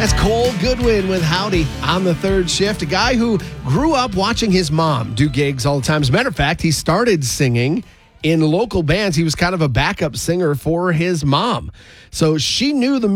That's Cole Goodwin with Howdy on the third shift. A guy who grew up watching his mom do gigs all the time. As a matter of fact, he started singing in local bands. He was kind of a backup singer for his mom. So she knew the